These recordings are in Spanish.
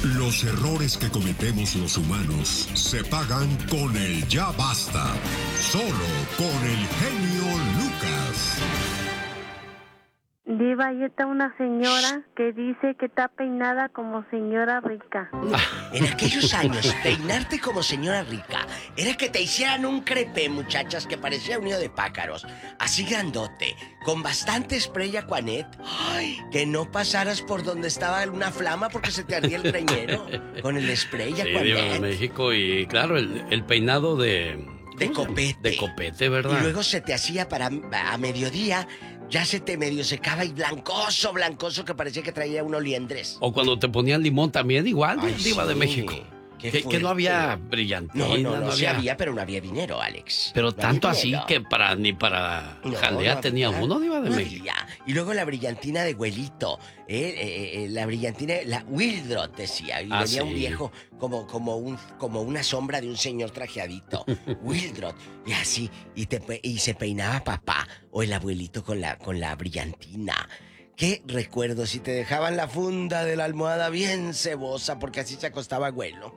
Los errores que cometemos los humanos se pagan con el ya basta. Solo con el genio Lucas. Diva, ahí está una señora que dice que está peinada como señora rica. En aquellos años, peinarte como señora rica era que te hicieran un crepé, muchachas, que parecía un nido de pájaros, así grandote, con bastante spray Aquanet. Ay, que no pasaras por donde estaba una flama porque se te ardía el greñero con el spray Aquanet. Sí, Diva de México, y claro, el peinado de copete. De copete, ¿verdad? Y luego se te hacía a mediodía, ya se te medio secaba y blancoso, que parecía que traía unos liendres. O cuando te ponían limón también, igual, Ay, Diva de sí. México. Que no había brillantina. No sí había, pero no había dinero, Alex. Pero no tanto había así dinero. que ni para jalea tenía uno, Diva de México. Y luego la brillantina de güelito, la brillantina, la Wildrot decía, y venía un viejo como una sombra de un señor trajeadito, Wildrot, y así, y se peinaba papá o el abuelito con la brillantina. ¿Qué recuerdo si te dejaban la funda de la almohada bien cebosa porque así se acostaba abuelo?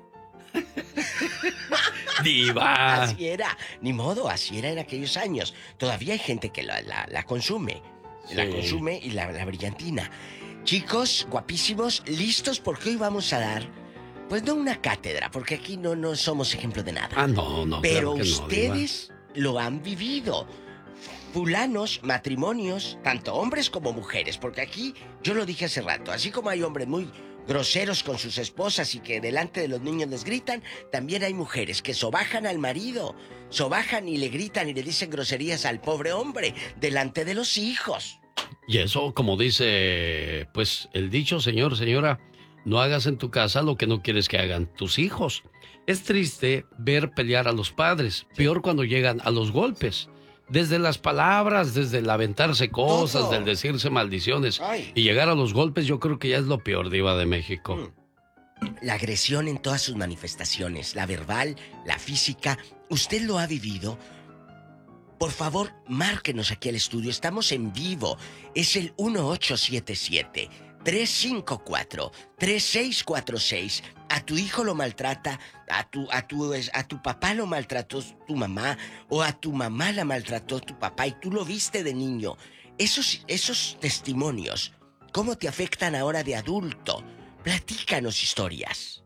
Diva. Así era, ni modo, así era en aquellos años. Todavía hay gente que la consume. Sí. La consume y la brillantina. Chicos, guapísimos, listos porque hoy vamos a dar, pues no una cátedra, porque aquí no somos ejemplo de nada. Ah, no, pero claro que ustedes lo han vivido. Fulanos, matrimonios, tanto hombres como mujeres, porque aquí, yo lo dije hace rato, así como hay hombres muy groseros con sus esposas y que delante de los niños les gritan, también hay mujeres que sobajan al marido, sobajan y le gritan y le dicen groserías al pobre hombre delante de los hijos. Y eso, como dice, pues, el dicho, señora, no hagas en tu casa lo que no quieres que hagan tus hijos. Es triste ver pelear a los padres, peor cuando llegan a los golpes. Desde las palabras, desde el aventarse cosas, Todo. del decirse maldiciones. Ay. Y llegar a los golpes, yo creo que ya es lo peor, Diva de México. La agresión en todas sus manifestaciones, la verbal, la física, ¿usted lo ha vivido? Por favor, márquenos aquí al estudio, estamos en vivo. Es el 1877-354-3646. A tu hijo lo maltrata, a tu papá lo maltrató tu mamá, o a tu mamá la maltrató tu papá y tú lo viste de niño. Esos testimonios, ¿cómo te afectan ahora de adulto? Platícanos historias.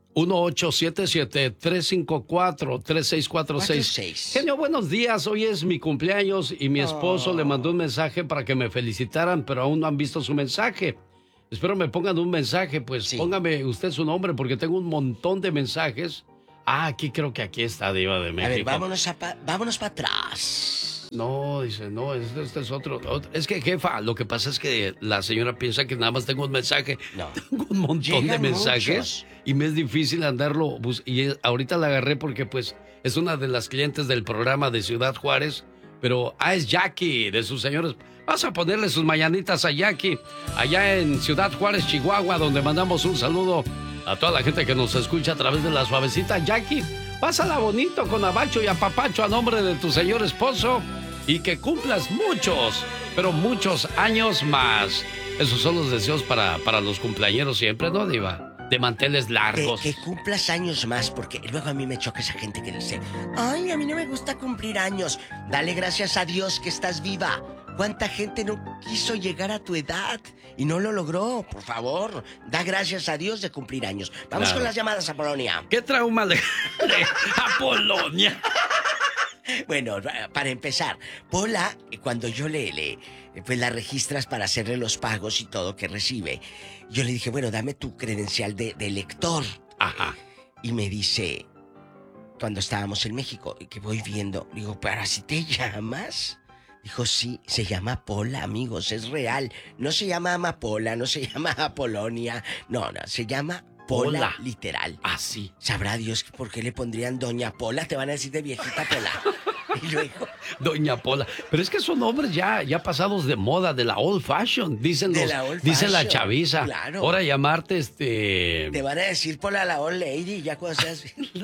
1877-354-3646. Genio, buenos días. Hoy es mi cumpleaños y mi esposo le mandó un mensaje para que me felicitaran, pero aún no han visto su mensaje. Espero me pongan un mensaje, pues sí. Póngame usted su nombre porque tengo un montón de mensajes. Aquí creo que aquí está, Diva de México. A ver, vámonos para atrás. No, dice, no, este es otro. Es que, jefa, lo que pasa es que la señora piensa que nada más tengo un mensaje. No. Tengo un montón de mensajes y me es difícil andarlo. Y ahorita la agarré porque, pues, es una de las clientes del programa de Ciudad Juárez. Pero, es Jackie, de sus señores. Vas a ponerle sus mañanitas a Jackie, allá en Ciudad Juárez, Chihuahua, donde mandamos un saludo a toda la gente que nos escucha a través de la suavecita. Jackie, pásala bonito con abacho y apapacho a nombre de tu señor esposo y que cumplas muchos, pero muchos años más. Esos son los deseos para los cumpleañeros siempre, ¿no, Diva? De manteles largos. Que cumplas años más, porque luego a mí me choca esa gente que dice, ay, a mí no me gusta cumplir años. Dale gracias a Dios que estás viva. ¿Cuánta gente no quiso llegar a tu edad y no lo logró? Por favor, da gracias a Dios de cumplir años. Vamos con las llamadas a Polonia. ¿Qué trauma a Polonia? Bueno, para empezar, Pola, cuando yo pues la registras para hacerle los pagos y todo que recibe, yo le dije, bueno, dame tu credencial de lector. Ajá. Y me dice, cuando estábamos en México, que voy viendo, digo, ¿pero así te llamas? Dijo, sí, se llama Pola, amigos, es real. No se llama Amapola, no se llama Apolonia, no, se llama Pola, literal. Así. Sabrá Dios por qué le pondrían Doña Pola, te van a decir de viejita Pola. Y luego... Doña Pola. Pero es que son nombres ya pasados de moda, de la old fashion, dicen dice la chaviza. Claro. Ahora llamarte Te van a decir Pola la old lady, ya cuando seas...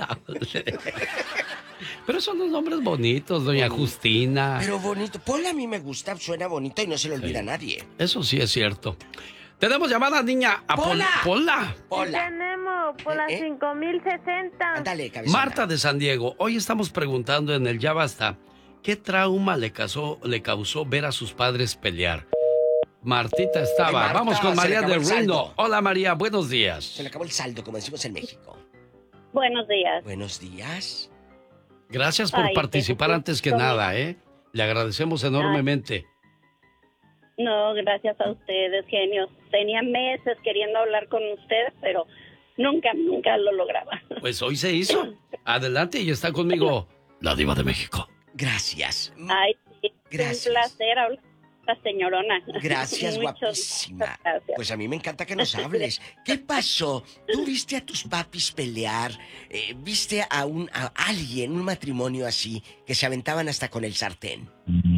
Pero son los nombres bonitos, doña Justina. Pero bonito. Pola a mí me gusta, suena bonito y no se le olvida a nadie. Eso sí es cierto. Tenemos llamada, niña. ¡Pola! Pola. Pola. Tenemos. por las 5060. Ándale, cabezona. Marta de San Diego, hoy estamos preguntando en el Ya Basta, ¿qué trauma le causó ver a sus padres pelear? Martita estaba. Ay, Marta, vamos con se María le acabó de el Reno. saldo. Hola María, buenos días. Se le acabó el saldo, como decimos en México. Buenos días. Buenos días. Gracias por participar antes que nada, ¿eh? Le agradecemos enormemente. No, gracias a ustedes, genios. Tenía meses queriendo hablar con ustedes, pero nunca lo lograba. Pues hoy se hizo. Adelante, y está conmigo la Diva de México. Gracias. Ay, sí, Gracias. un placer hablar con la señorona. Gracias, Muchas guapísima. gracias. Pues a mí me encanta que nos hables. ¿Qué pasó? ¿Tú viste a tus papis pelear? ¿Viste a alguien, un matrimonio así, que se aventaban hasta con el sartén?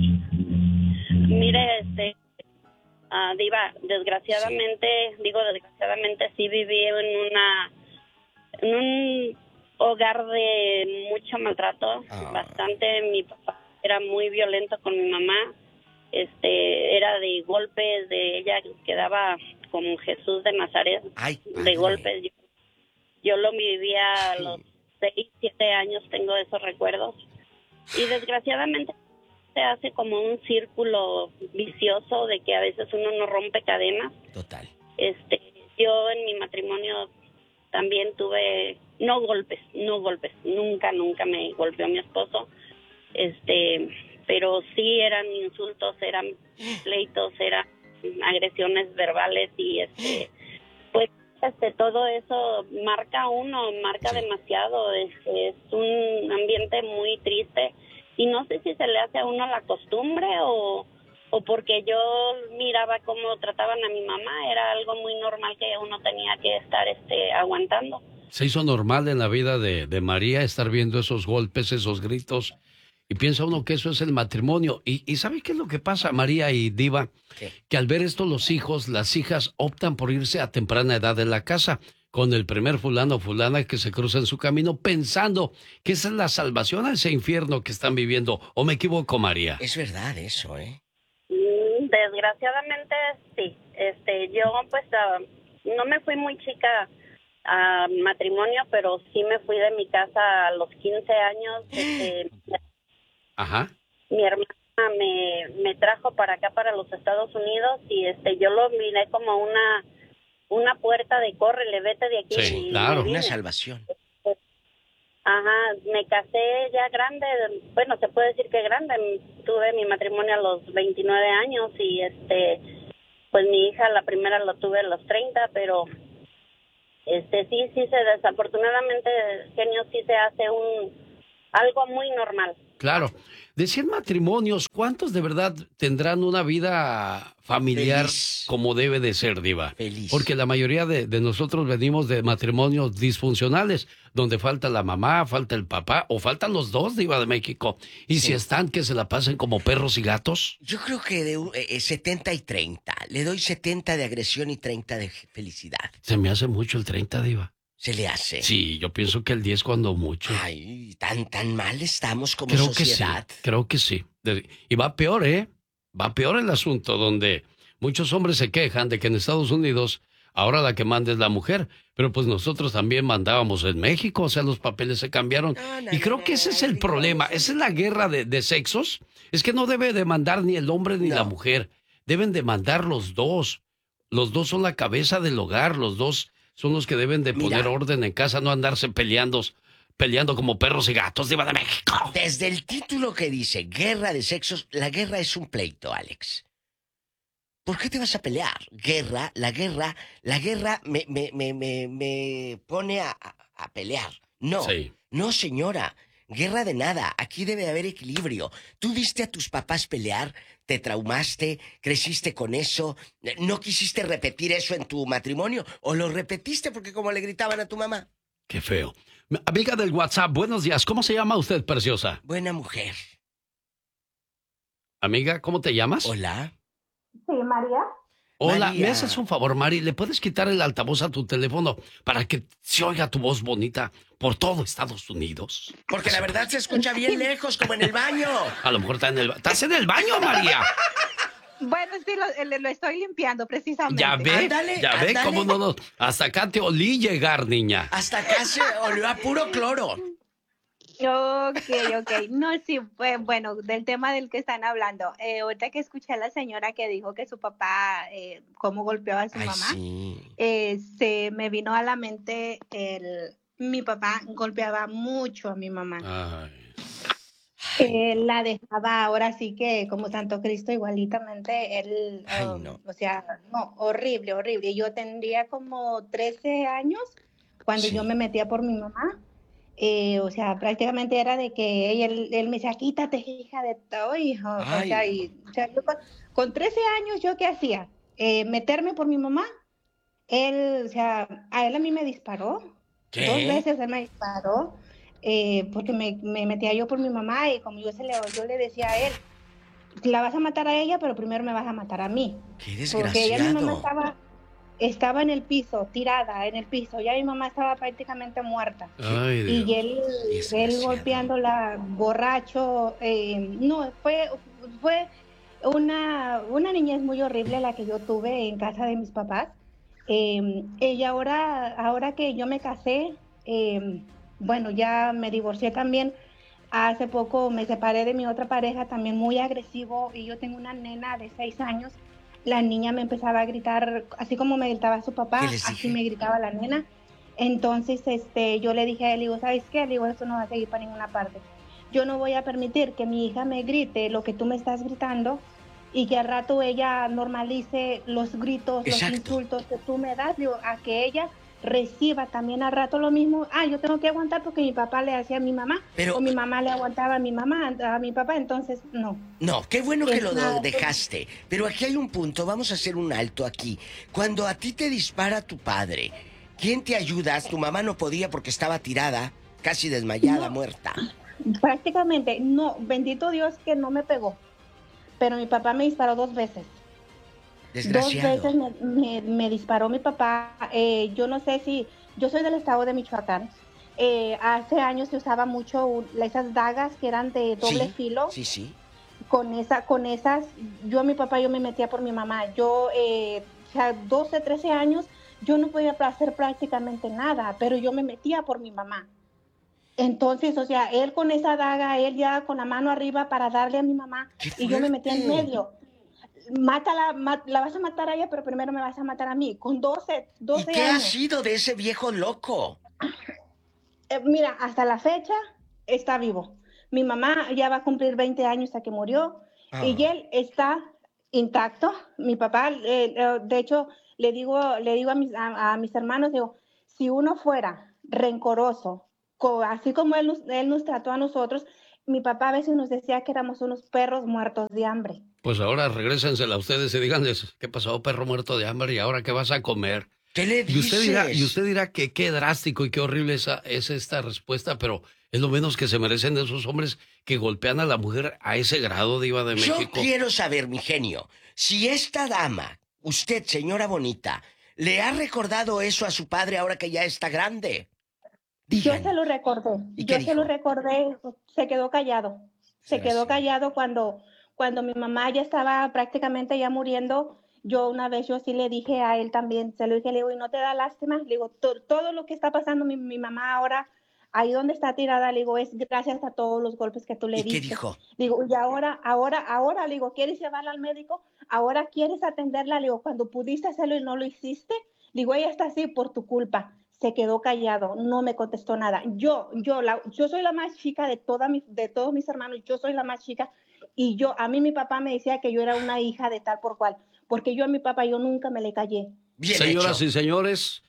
Mire, Diva, desgraciadamente sí viví en un hogar de mucho maltrato, bastante. Mi papá era muy violento con mi mamá, era de golpes, de ella quedaba como Jesús de Nazaret. Ay, de golpes. Yo lo vivía a los 6, 7 años, tengo esos recuerdos, y desgraciadamente se hace como un círculo vicioso de que a veces uno no rompe cadenas. Total. Yo en mi matrimonio también tuve no golpes, nunca me golpeó mi esposo, pero sí eran insultos, eran pleitos, eran agresiones verbales y pues todo eso marca demasiado, es un ambiente muy triste. Y no sé si se le hace a uno la costumbre o porque yo miraba cómo trataban a mi mamá, era algo muy normal que uno tenía que estar aguantando. Se hizo normal en la vida de María estar viendo esos golpes, esos gritos, y piensa uno que eso es el matrimonio. ¿Y sabe qué es lo que pasa, María y Diva? ¿Qué? Que al ver esto los hijos, las hijas optan por irse a temprana edad de la casa con el primer fulano o fulana que se cruza en su camino, pensando que esa es la salvación a ese infierno que están viviendo. ¿O me equivoco, María? Es verdad eso, ¿eh? Desgraciadamente sí. Yo pues no me fui muy chica a matrimonio, pero sí me fui de mi casa a los 15 años. Ajá. Mi hermana me trajo para acá, para los Estados Unidos, y yo lo miré como una puerta de córrele, vete de aquí. Sí, claro. Una salvación. Ajá, me casé ya grande, bueno, se puede decir que grande, tuve mi matrimonio a los 29 años y pues mi hija, la primera la tuve a los 30, pero desafortunadamente, genio, sí se hace algo muy normal. Claro. De 100 matrimonios, ¿cuántos de verdad tendrán una vida familiar Feliz. como debe de ser, Diva? Feliz. Porque la mayoría de nosotros venimos de matrimonios disfuncionales, donde falta la mamá, falta el papá, o faltan los dos, Diva de México. Y si están, que se la pasen como perros y gatos. Yo creo que de 70 y 30. Le doy 70 de agresión y 30 de felicidad. Se me hace mucho el 30, Diva. ¿Se le hace? Sí, yo pienso que el 10 cuando mucho. Ay, tan mal estamos como Creo sociedad. que sí, creo que sí. Y va peor, ¿eh? Va peor el asunto, donde muchos hombres se quejan de que en Estados Unidos ahora la que manda es la mujer, pero pues nosotros también mandábamos en México, o sea, los papeles se cambiaron. Y creo que ese es el problema, esa es la guerra de sexos. Es que no debe de mandar ni el hombre ni la mujer, deben de mandar los dos. Los dos son la cabeza del hogar, los dos son los que deben de poner orden en casa, no andarse peleando como perros y gatos, Diva de México. Desde el título que dice Guerra de Sexos, la guerra es un pleito, Alex. ¿Por qué te vas a pelear? La guerra me pone a pelear. No, no, señora. Guerra de nada. Aquí debe haber equilibrio. ¿Tú viste a tus papás pelear? ¿Te traumaste? ¿Creciste con eso? ¿No quisiste repetir eso en tu matrimonio? ¿O lo repetiste porque como le gritaban a tu mamá? Qué feo. Amiga del WhatsApp, buenos días. ¿Cómo se llama usted, preciosa? Buena mujer. Amiga, ¿cómo te llamas? Hola. Sí, María. Hola, María. ¿me haces un favor, Mari? ¿Le puedes quitar el altavoz a tu teléfono para que se oiga tu voz bonita por todo Estados Unidos? Porque la verdad se escucha bien lejos, como en el baño. A lo mejor está en el... ¿Estás en el baño, María? Bueno, sí, lo estoy limpiando precisamente. Ya ve, Ándale, ya ve ándale. cómo no. Hasta acá te olí llegar, niña. Hasta acá se olió a puro cloro. Ok. No, sí, pues, bueno, del tema del que están hablando. Ahorita que escuché a la señora que dijo que su papá, cómo golpeaba a su Ay, mamá, sí. se me vino a la mente mi papá golpeaba mucho a mi mamá. Ay. La dejaba ahora sí que como Santo Cristo igualitamente, él, Ay, no. o sea, no, horrible. Yo tendría como 13 años cuando Sí. yo me metía por mi mamá. O sea, prácticamente era de que él me decía, quítate, hija de todo, hijo. Ay, O sea, yo con 13 años, ¿yo qué hacía? Meterme por mi mamá. O sea, a mí me disparó. ¿Qué? 2 veces él me disparó, porque me metía yo por mi mamá y como yo le decía a él, la vas a matar a ella, pero primero me vas a matar a mí. Qué Porque ella, mi mamá desgraciado. estaba en el piso, tirada en el piso, ya mi mamá estaba prácticamente muerta. Ay, Dios. Y él Desgraciado. golpeándola, borracho, no, fue una niñez muy horrible la que yo tuve en casa de mis papás. Ella ahora que yo me casé, bueno, ya me divorcié también. Hace poco me separé de mi otra pareja, también muy agresivo, y yo tengo una nena de 6 años. La niña me empezaba a gritar, así como me gritaba su papá, ¿Qué les así dije? me gritaba la nena. Entonces, yo le dije a él, digo, ¿sabes qué? Le digo, esto no va a seguir para ninguna parte. Yo no voy a permitir que mi hija me grite lo que tú me estás gritando y que al rato ella normalice los gritos, Exacto. los insultos que tú me das, digo, a que ella reciba también al rato lo mismo. Yo tengo que aguantar porque mi papá le hacía a mi mamá, Pero- o mi mamá le aguantaba a mi papá, entonces no. No, qué bueno que lo Exacto. dejaste. Pero aquí hay un punto, vamos a hacer un alto aquí. Cuando a ti te dispara tu padre, ¿quién te ayuda? Tu mamá no podía porque estaba tirada, casi desmayada, No. muerta. Prácticamente, no, bendito Dios que no me pegó, pero mi papá me disparó 2 veces. 2 Desgraciado. veces me disparó mi papá. Yo no sé si, yo soy del estado de Michoacán. Hace años se usaba mucho esas dagas que eran de doble Sí, filo. Sí. Con esas, yo me metía por mi mamá. Yo, o sea, 12, 13 años, yo no podía hacer prácticamente nada, pero yo me metía por mi mamá. Entonces, o sea, él con esa daga, él ya con la mano arriba para darle a mi mamá, ¡Qué y yo me metía en fuerte! medio. Mátala, la vas a matar a ella, pero primero me vas a matar a mí, con 12 ¿Y qué ha años. sido de ese viejo loco? Mira, hasta la fecha está vivo. Mi mamá ya va a cumplir 20 años hasta que murió, y él está intacto. Mi papá, de hecho, le digo a mis hermanos, digo, si uno fuera rencoroso, así como él nos trató a nosotros, mi papá a veces nos decía que éramos unos perros muertos de hambre. Pues ahora regrésensela a ustedes y díganles, ¿qué pasó, perro muerto de hambre? ¿Y ahora qué vas a comer? ¿Qué le dices? Y usted dirá que qué drástico y qué horrible es esta respuesta, pero es lo menos que se merecen de esos hombres que golpean a la mujer a ese grado, Diva de México. Yo quiero saber, mi genio, si esta dama, usted, señora bonita, le ha recordado eso a su padre ahora que ya está grande. Díganos. Yo se lo recordé. ¿Y qué Yo se lo dijo? recordé. Se quedó callado. Se quedó callado cuando mi mamá ya estaba prácticamente ya muriendo. Yo una vez yo sí le dije a él también, se lo dije, le digo, ¿y no te da lástima? Le digo, todo lo que está pasando mi mamá ahora, ahí donde está tirada, le digo, es gracias a todos los golpes que tú le ¿Y diste. qué dijo? Digo, y ahora, le digo, ¿quieres llevarla al médico? Ahora quieres atenderla, le digo, cuando pudiste hacerlo y no lo hiciste, digo, ella está así por tu culpa. Se quedó callado, no me contestó nada. Yo soy la más chica de todos mis hermanos, yo soy la más chica, y a mí mi papá me decía que yo era una hija de tal por cual, porque yo a mi papá yo nunca me le callé. Bien Señoras hecho. y señores,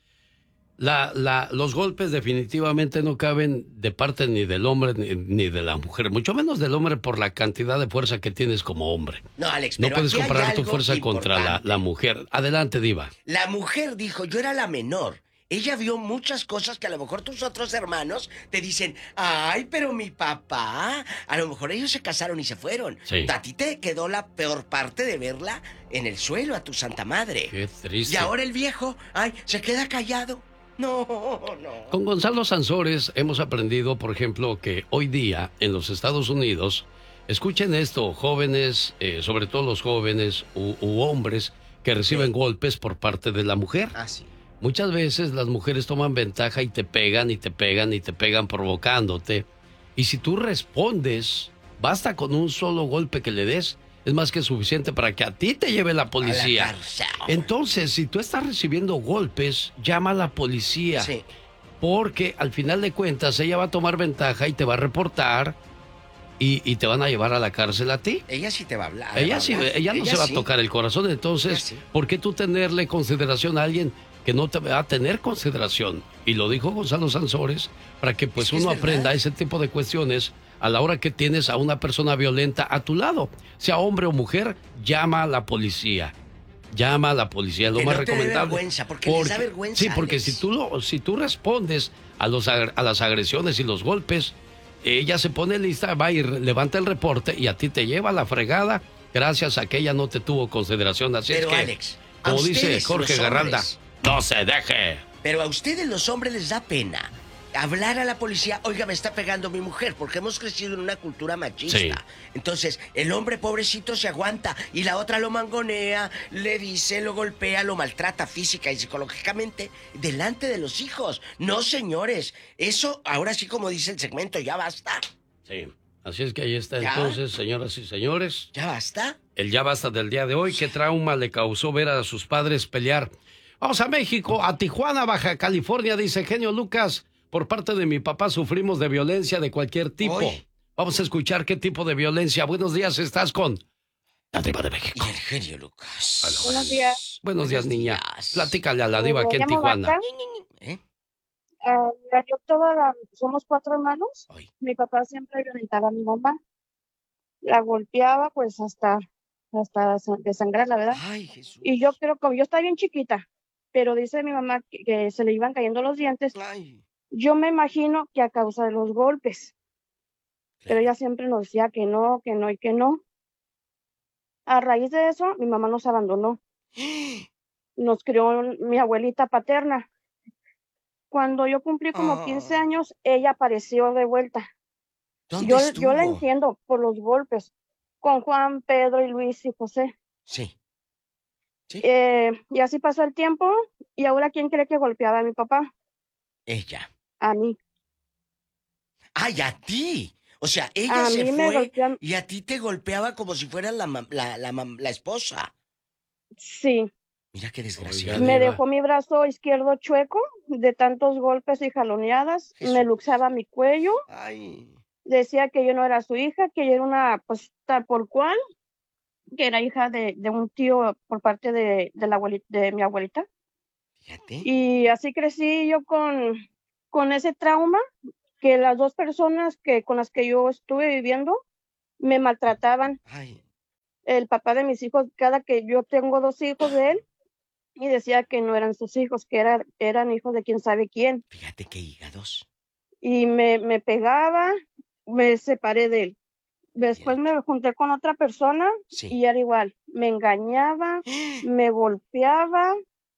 los golpes definitivamente no caben de parte ni del hombre ni de la mujer, mucho menos del hombre por la cantidad de fuerza que tienes como hombre. No, Alex, No pero puedes aquí hay comparar tu algo fuerza contra importante. la mujer. Adelante, Diva. La mujer dijo, yo era la menor. Ella vio muchas cosas que a lo mejor tus otros hermanos te dicen, ay, pero mi papá. A lo mejor ellos se casaron y se fueron. Sí. A ti te quedó la peor parte de verla en el suelo a tu santa madre. Qué triste. Y ahora el viejo, ay, se queda callado. No. Con Gonzalo Sansores hemos aprendido, por ejemplo, que hoy día en los Estados Unidos Escuchen esto, jóvenes, sobre todo los jóvenes u hombres que reciben golpes por parte de la mujer. Ah, sí. Muchas veces las mujeres toman ventaja y te pegan y te pegan y te pegan provocándote. Y si tú respondes, basta con un solo golpe que le des, es más que suficiente para que a ti te lleve la policía. Entonces, si tú estás recibiendo golpes, llama a la policía. Sí. Porque al final de cuentas ella va a tomar ventaja y te va a reportar y te van a llevar a la cárcel a ti. Ella sí te va a hablar. Ella no se va a tocar el corazón. Entonces, Sí. ¿por qué tú tenerle consideración a alguien que no te va a tener consideración? Y lo dijo Gonzalo Sansores, para que pues uno aprenda ese tipo de cuestiones a la hora que tienes a una persona violenta a tu lado. Sea hombre o mujer, llama a la policía. Llama a la policía, es lo que más no te dé recomendable. vergüenza, porque les da vergüenza, Sí, porque Alex. si tú respondes a las agresiones y los golpes, ella se pone lista, va y levanta el reporte y a ti te lleva a la fregada gracias a que ella no te tuvo consideración. Así Pero es que, Alex, a como dice ustedes, Jorge los Garralda, hombres, no se deje. pero a ustedes los hombres les da pena hablar a la policía, oiga, me está pegando mi mujer, porque hemos crecido en una cultura machista. Sí. Entonces, el hombre pobrecito se aguanta y la otra lo mangonea, le dice, lo golpea, lo maltrata física y psicológicamente delante de los hijos. No, señores, eso ahora sí, como dice el segmento, ya basta. Sí, así es que ahí está. ¿Ya? Entonces, señoras y señores, ¿Ya basta? el ya basta del día de hoy. ¿Qué trauma le causó ver a sus padres pelear? Vamos a México, a Tijuana, Baja California, dice Genio Lucas. Por parte de mi papá sufrimos de violencia de cualquier tipo. Oye. Vamos a escuchar qué tipo de violencia. Buenos días, estás con la Diva de México. Y el genio Lucas. Buenos días. Buenos días, niña. días. Platícale a la Diva aquí en Me llamo Tijuana. Marta. ¿Eh? Mira, somos 4 hermanos. Ay. Mi papá siempre violentaba a mi mamá. La golpeaba pues hasta desangrar, la verdad. Ay, Jesús. Y yo creo que yo estaba bien chiquita, pero dice mi mamá que se le iban cayendo los dientes. Ay. Yo me imagino que a causa de los golpes, pero ella siempre nos decía que no y que no. A raíz de eso, mi mamá nos abandonó. Nos crió mi abuelita paterna. Cuando yo cumplí como 15 años, ella apareció de vuelta. ¿Dónde Yo estuvo? la entiendo por los golpes, con Juan, Pedro y Luis y José. Sí. ¿Sí? Y así pasó el tiempo, y ahora ¿quién cree que golpeaba a mi papá? Ella. A mí. ¡Ay, a ti! O sea, ella A se mí me fue golpean. y a ti te golpeaba como si fueras la esposa. Sí, Mira qué Oiga, desgraciado. me Diva. dejó mi brazo izquierdo chueco de tantos golpes y jaloneadas, Jesús. me luxaba mi cuello, Ay, decía que yo no era su hija, que yo era una, pues, tal por cual, que era hija de un tío por parte de mi abuelita. fíjate. Y así crecí yo con ese trauma, que las dos personas con las que yo estuve viviendo me maltrataban. Ay, El papá de mis hijos, cada que yo tengo 2 hijos de él, y decía que no eran sus hijos, que eran hijos de quién sabe quién. fíjate qué hígados. Y me pegaba, me separé de él. Después me junté con otra persona Sí. y era igual. Me engañaba, me golpeaba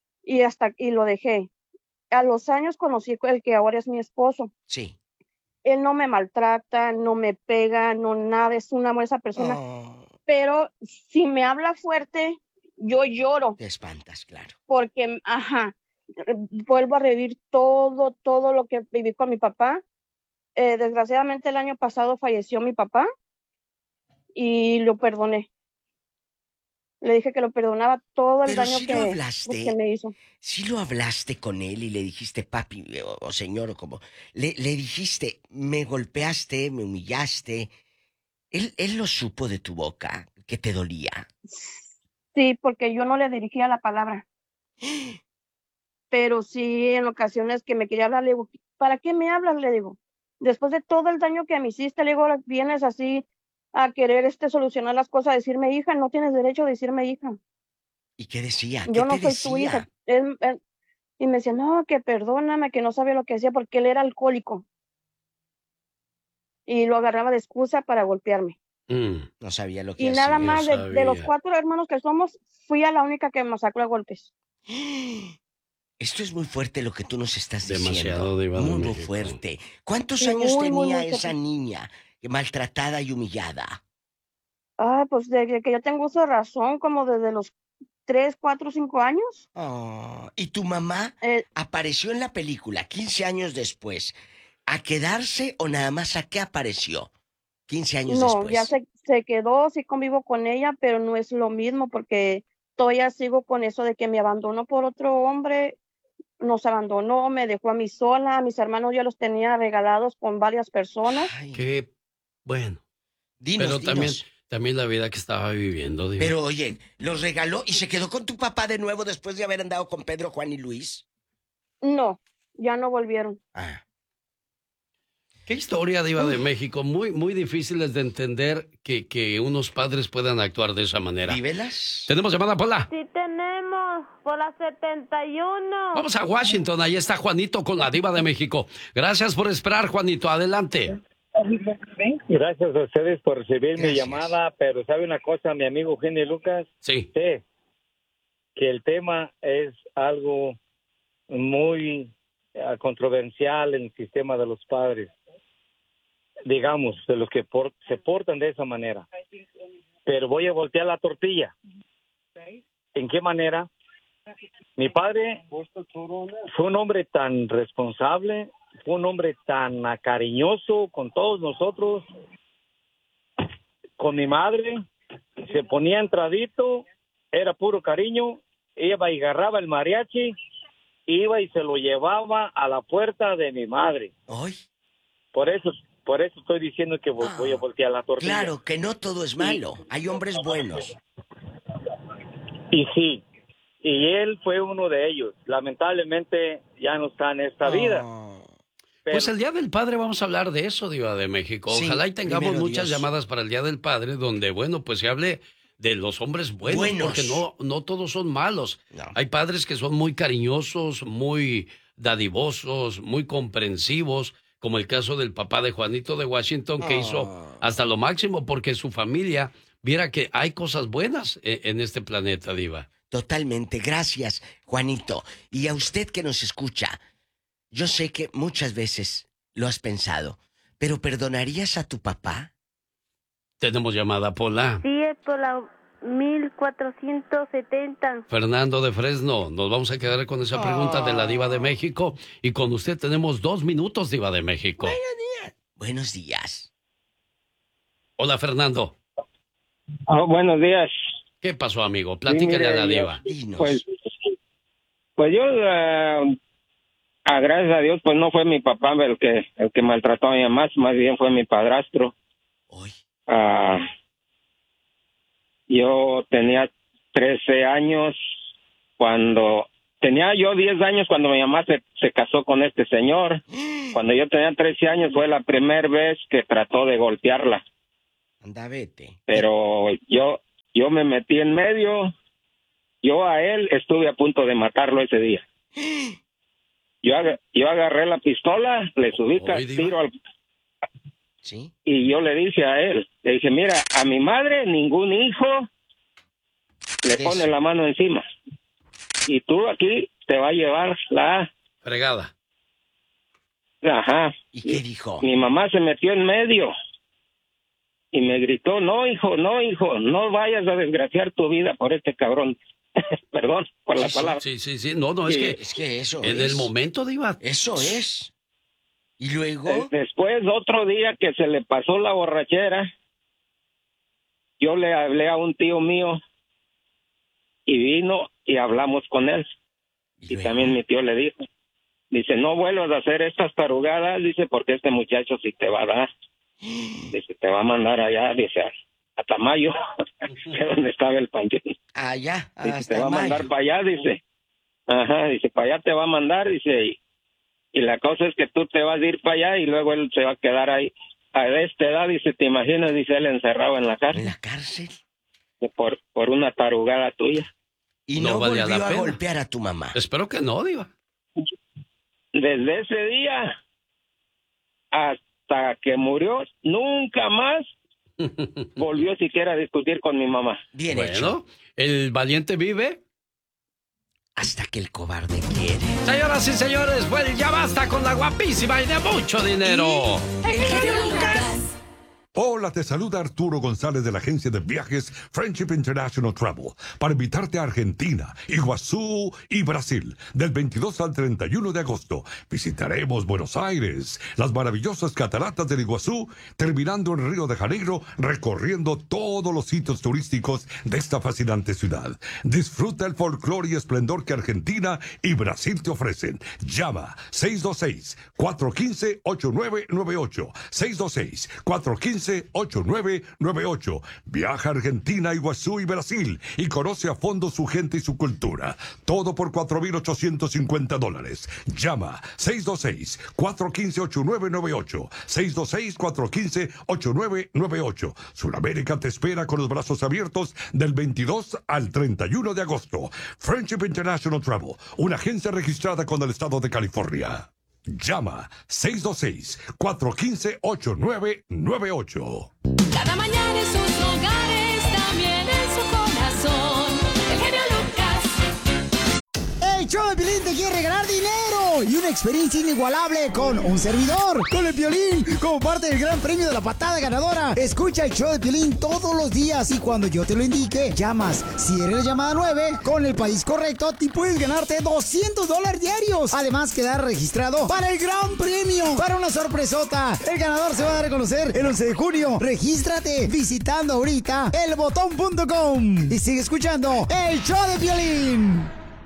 y lo dejé. A los años conocí el que ahora es mi esposo. Sí. Él no me maltrata, no me pega, no nada, es un amor esa persona. Oh, Pero si me habla fuerte, yo lloro. te espantas, claro. Porque, vuelvo a revivir todo lo que viví con mi papá. Desgraciadamente el año pasado falleció mi papá y lo perdoné. Le dije que lo perdonaba todo el Pero daño sí lo que hablaste. me hizo. Si lo hablaste con él y le dijiste, papi o señor o como, le dijiste, me golpeaste, me humillaste. Él lo supo de tu boca, que te dolía. Sí, porque yo no le dirigía la palabra. Pero sí, en ocasiones que me quería hablar, le digo, ¿para qué me hablas? Le digo, después de todo el daño que me hiciste, le digo, ahora vienes así a querer solucionar las cosas, a decirme hija, no tienes derecho a decirme hija. ¿Y qué decía? Yo ¿Qué no te soy tu hija. decía? Y me decía, no, que perdóname, que no sabía lo que decía porque él era alcohólico. Y lo agarraba de excusa para golpearme. No sabía lo que Y hacía. nada más de los sabía. 4 hermanos que somos, fui a la única que me sacó a golpes. Esto es muy fuerte lo que tú nos estás Demasiado, diciendo. Diva de Muy México. fuerte. ¿Cuántos Sí, años muy, muy, tenía muy esa fuerte. niña maltratada y humillada? Pues desde que yo tengo uso de razón, como desde los 3, 4, 5 años. Oh, ¿y tu mamá apareció en la película 15 años después? ¿A quedarse o nada más a qué apareció 15 años después? No, ya se quedó, sí convivo con ella, pero no es lo mismo porque todavía sigo con eso de que me abandonó por otro hombre, nos abandonó, me dejó a mí sola, a mis hermanos yo los tenía regalados con varias personas. Ay, Qué bueno. dinos, Pero también la vida que estaba viviendo, Diva. Pero oye, los regaló y se quedó con tu papá de nuevo después de haber andado con Pedro, Juan y Luis. No, ya no volvieron. Ah. Qué historia, Diva de México. Muy, muy difíciles de entender que unos padres puedan actuar de esa manera. ¿Vívelas? ¿Tenemos llamada, Pola? Sí tenemos, por la 71. Vamos a Washington, ahí está Juanito con la Diva de México. Gracias por esperar, Juanito, adelante. Gracias a ustedes por recibir mi Gracias. llamada, pero ¿sabe una cosa, mi amigo Eugenio Lucas? Sí. Sé que el tema es algo muy controversial en el sistema de los padres, digamos, de los que se portan de esa manera. Pero voy a voltear la tortilla. ¿En qué manera? Mi padre fue un hombre tan responsable, fue un hombre tan cariñoso con todos nosotros. Con mi madre se ponía entradito, era puro cariño, iba y agarraba el mariachi, iba y se lo llevaba a la puerta de mi madre. ¿Hoy? Por eso estoy diciendo que voy a voltear la tortilla. Claro, que no todo es malo. Hay hombres buenos. Y sí, y él fue uno de ellos. Lamentablemente ya no está en esta vida. Pero Pues el Día del Padre vamos a hablar de eso, Diva de México. Sí, Ojalá y tengamos primero muchas Dios. llamadas para el Día del Padre donde, bueno, pues se hable de los hombres buenos, porque no todos son malos. No. Hay padres que son muy cariñosos, muy dadivosos, muy comprensivos, como el caso del papá de Juanito de Washington, que hizo hasta lo máximo porque su familia viera que hay cosas buenas en este planeta, Diva. Totalmente. Gracias, Juanito. Y a usted que nos escucha, yo sé que muchas veces lo has pensado, pero ¿perdonarías a tu papá? Tenemos llamada, Pola. Sí, es por la 1470. Fernando de Fresno, nos vamos a quedar con esa pregunta de la Diva de México. Y con usted tenemos 2 minutos, Diva de México. Buenos días. Hola, Fernando. buenos días. ¿Qué pasó, amigo? Platícale a la Diva. Dinos. Pues yo, gracias a Dios, pues no fue mi papá el que maltrató a mi mamá, más bien fue mi padrastro. Hoy. Yo tenía 13 años tenía yo 10 años cuando mi mamá se casó con este señor. Cuando yo tenía 13 años fue la primera vez que trató de golpearla. Anda, vete. Pero yo me metí en medio. Yo a él estuve a punto de matarlo ese día. Yo agarré la pistola, le subí tiro al... ¿Sí? Y yo le dije a él, le dije, mira, a mi madre ningún hijo le pone la mano encima. Y tú aquí te va a llevar la... Fregada. Ajá. ¿Y qué dijo? Mi mamá se metió en medio y me gritó, no, hijo, no vayas a desgraciar tu vida por este cabrón. Perdón por la palabra. Sí. No, es que eso en el momento, Diva. Eso es. Y luego... Después, otro día que se le pasó la borrachera, yo le hablé a un tío mío y vino y hablamos con él. Y también mi tío le dijo, dice, no vuelvas a hacer estas tarugadas, dice, porque este muchacho sí te va a dar. Dice, te va a mandar allá, dice, a Tamayo, que es donde estaba el panteón. Allá, dice, te va a mandar para allá, dice. Ajá, dice, para allá te va a mandar, dice, y la cosa es que tú te vas a ir para allá y luego él se va a quedar ahí. A esta edad, dice, ¿te imaginas? Dice, él encerrado en la cárcel. ¿En la cárcel? Por una tarugada tuya. Y no valía volvió la a pena. golpear a tu mamá. Espero que no, Diva. Desde ese día hasta que murió, nunca más volvió siquiera a discutir con mi mamá. Bien Bueno, hecho. el valiente vive. Hasta que el cobarde quiere. Señoras y señores, pues ya basta con la guapísima y de mucho dinero. El genio Lucas. Hola, te saluda Arturo González de la agencia de viajes Friendship International Travel para invitarte a Argentina, Iguazú y Brasil del 22 al 31 de agosto. Visitaremos Buenos Aires, las maravillosas cataratas del Iguazú, terminando en Río de Janeiro, recorriendo todos los sitios turísticos de esta fascinante ciudad. Disfruta el folclore y esplendor que Argentina y Brasil te ofrecen. Llama 626-415-8998. 626-415-8998. Viaja a Argentina, Iguazú y Brasil y conoce a fondo su gente y su cultura. Todo por $4,850. Llama 626-415-8998. 626-415-8998. Sudamérica te espera con los brazos abiertos del 22 al 31 de agosto. Friendship International Travel, una agencia registrada con el estado de California. Llama 626-415-8998. Cada mañana en sus hogares, también en su corazón, el genio Lucas. El show de Piolín te quiere regalar dinero y una experiencia inigualable con un servidor, con el Piolín, como parte del gran premio de la patada ganadora. Escucha el show de Piolín todos los días y cuando yo te lo indique, llamas. Si eres la llamada 9, con el país correcto, te puedes ganarte $200 diarios. Además, quedar registrado para el gran premio, para una sorpresota. El ganador se va a dar a conocer el 11 de junio. Regístrate visitando ahorita elbotón.com y sigue escuchando el show de Piolín.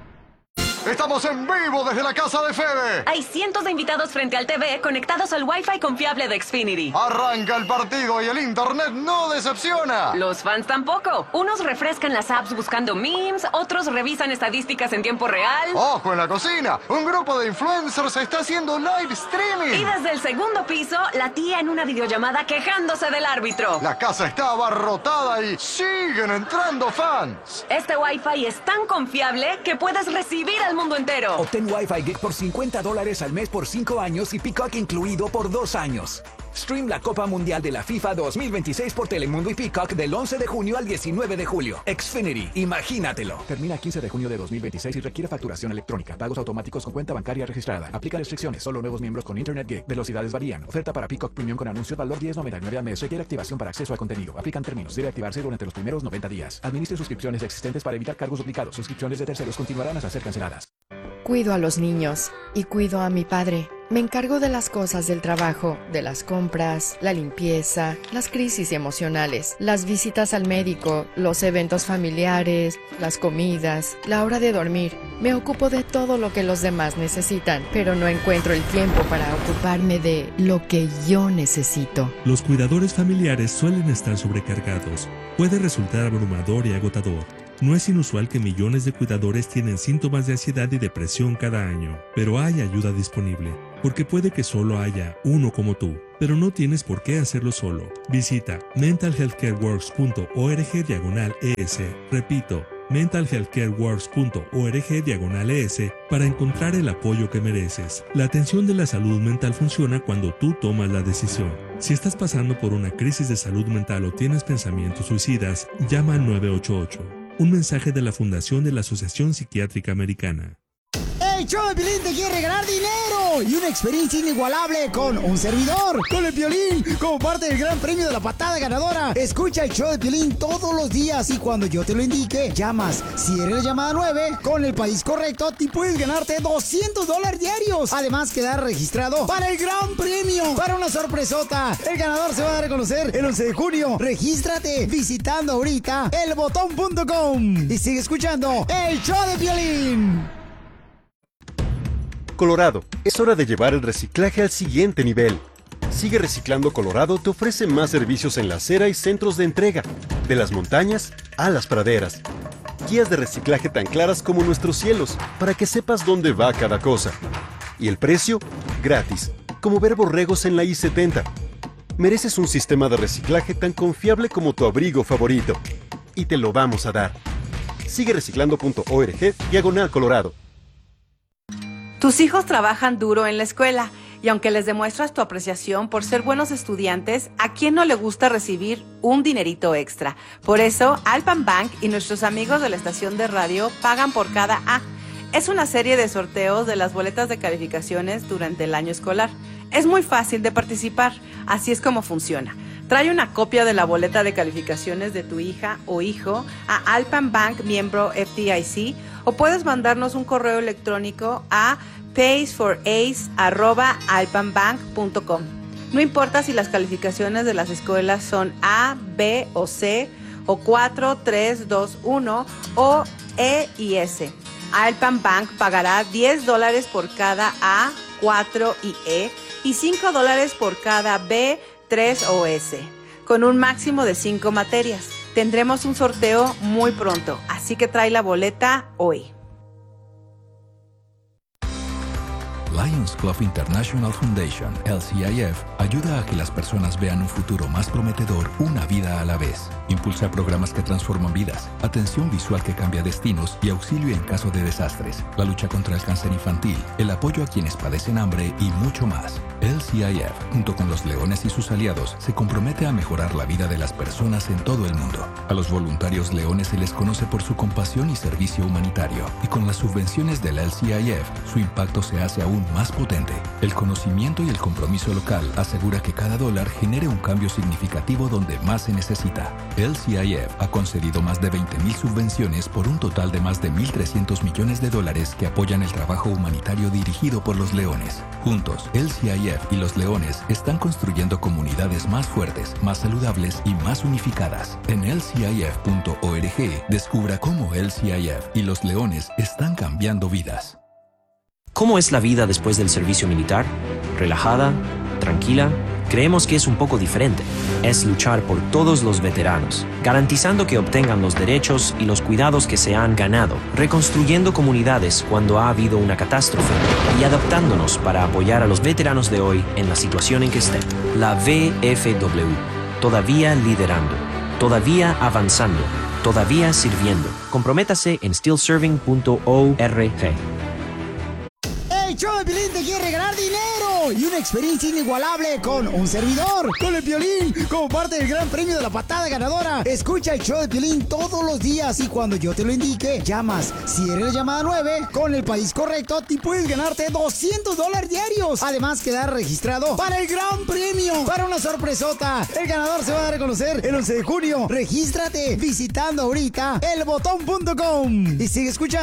Estamos en vivo desde la casa de Fede. Hay cientos de invitados frente al TV conectados al Wi-Fi confiable de Xfinity. Arranca el partido y el internet no decepciona. Los fans tampoco. Unos refrescan las apps buscando memes, otros revisan estadísticas en tiempo real. ¡Ojo en la cocina! Un grupo de influencers está haciendo live streaming. Y desde el segundo piso, la tía en una videollamada quejándose del árbitro. La casa está abarrotada y siguen entrando fans. Este Wi-Fi es tan confiable que puedes recibir al mundo entero. Obtén Wi-Fi Geek por $50 al mes por 5 años y Peacock incluido por 2 años. Stream la Copa Mundial de la FIFA 2026 por Telemundo y Peacock del 11 de junio al 19 de julio. Xfinity, imagínatelo. Termina 15 de junio de 2026 y requiere facturación electrónica. Pagos automáticos con cuenta bancaria registrada. Aplica restricciones. Solo nuevos miembros con Internet Geek. Velocidades varían. Oferta para Peacock Premium con anuncio. Valor $10.99 al mes. Requiere activación para acceso al contenido. Aplican términos. Debe activarse durante los primeros 90 días. Administre suscripciones existentes para evitar cargos duplicados. Suscripciones de terceros continuarán hasta ser canceladas. Cuido a los niños y cuido a mi padre. Me encargo de las cosas del trabajo, de las compras, la limpieza, las crisis emocionales, las visitas al médico, los eventos familiares, las comidas, la hora de dormir. Me ocupo de todo lo que los demás necesitan, pero no encuentro el tiempo para ocuparme de lo que yo necesito. Los cuidadores familiares suelen estar sobrecargados. Puede resultar abrumador y agotador. No es inusual que millones de cuidadores tienen síntomas de ansiedad y depresión cada año, pero hay ayuda disponible, porque puede que solo haya uno como tú, pero no tienes por qué hacerlo solo. Visita mentalhealthcareworks.org/ES, repito, mentalhealthcareworks.org/ES para encontrar el apoyo que mereces. La atención de la salud mental funciona cuando tú tomas la decisión. Si estás pasando por una crisis de salud mental o tienes pensamientos suicidas, llama al 988. Un mensaje de la Fundación de la Asociación Psiquiátrica Americana. El show de Piolín te quiere regalar dinero y una experiencia inigualable con un servidor, con el Piolín, como parte del gran premio de la patada ganadora. Escucha el show de Piolín todos los días y cuando yo te lo indique, llamas. Si eres la llamada 9, con el país correcto, te puedes ganarte $200 diarios. Además, quedar registrado para el gran premio, para una sorpresota. El ganador se va a dar a conocer el 11 de junio. Regístrate visitando ahorita elbotón.com y sigue escuchando el show de Piolín. Colorado, es hora de llevar el reciclaje al siguiente nivel. Sigue Reciclando Colorado te ofrece más servicios en la acera y centros de entrega, de las montañas a las praderas. Guías de reciclaje tan claras como nuestros cielos, para que sepas dónde va cada cosa. Y el precio, gratis, como ver borregos en la I-70. Mereces un sistema de reciclaje tan confiable como tu abrigo favorito. Y te lo vamos a dar. Sigue reciclando.org/Colorado. Tus hijos trabajan duro en la escuela y aunque les demuestras tu apreciación por ser buenos estudiantes, ¿a quién no le gusta recibir un dinerito extra? Por eso, Alpan Bank y nuestros amigos de la estación de radio pagan por cada A. Es una serie de sorteos de las boletas de calificaciones durante el año escolar. Es muy fácil de participar, así es como funciona. Trae una copia de la boleta de calificaciones de tu hija o hijo a Alpan Bank miembro FDIC o puedes mandarnos un correo electrónico a paysforace@alpanbank.com. No importa si las calificaciones de las escuelas son A, B o C o 4, 3, 2, 1 o E y S. Alpan Bank pagará $10 por cada A, 4 y E y $5 por cada B, 3 o S, con un máximo de 5 materias. Tendremos un sorteo muy pronto, así que trae la boleta hoy. Lions Club International Foundation, LCIF, ayuda a que las personas vean un futuro más prometedor una vida a la vez. Impulsa programas que transforman vidas, atención visual que cambia destinos y auxilio en caso de desastres, la lucha contra el cáncer infantil, el apoyo a quienes padecen hambre y mucho más. LCIF, junto con los Leones y sus aliados, se compromete a mejorar la vida de las personas en todo el mundo. A los voluntarios Leones se les conoce por su compasión y servicio humanitario, y con las subvenciones del LCIF, su impacto se hace aún más potente. El conocimiento y el compromiso local asegura que cada dólar genere un cambio significativo donde más se necesita. LCIF ha concedido más de 20,000 subvenciones por un total de más de $1,300 millones que apoyan el trabajo humanitario dirigido por los Leones. Juntos, LCIF y los Leones están construyendo comunidades más fuertes, más saludables y más unificadas. En lcif.org descubra cómo LCIF y los Leones están cambiando vidas. ¿Cómo es la vida después del servicio militar? ¿Relajada? ¿Tranquila? Creemos que es un poco diferente. Es luchar por todos los veteranos, garantizando que obtengan los derechos y los cuidados que se han ganado, reconstruyendo comunidades cuando ha habido una catástrofe y adaptándonos para apoyar a los veteranos de hoy en la situación en que estén. La VFW, todavía liderando, todavía avanzando, todavía sirviendo. Comprométase en stillserving.org. El show de Piolín te quiere regalar dinero y una experiencia inigualable con un servidor, con el Piolín, como parte del gran premio de la patada ganadora. Escucha el show de Piolín todos los días y cuando yo te lo indique, llamas. Si eres la llamada 9, con el país correcto, te puedes ganarte $200 diarios. Además, quedar registrado para el gran premio, para una sorpresota. El ganador se va a dar a conocer el 11 de junio. Regístrate visitando ahorita elbotón.com y sigue escuchando